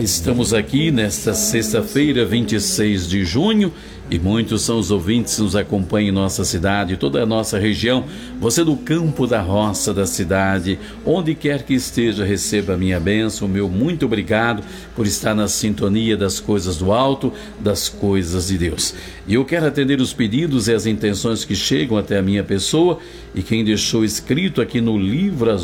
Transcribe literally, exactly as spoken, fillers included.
estamos aqui nesta sexta-feira, vinte e seis de junho, e muitos são os ouvintes que nos acompanham em nossa cidade, toda a nossa região. Você do campo, da roça, da cidade, onde quer que esteja, receba a minha bênção, meu muito obrigado por estar na sintonia das coisas do alto, das coisas de Deus. E eu quero atender os pedidos e as intenções que chegam até a minha pessoa, e quem deixou escrito aqui no livro As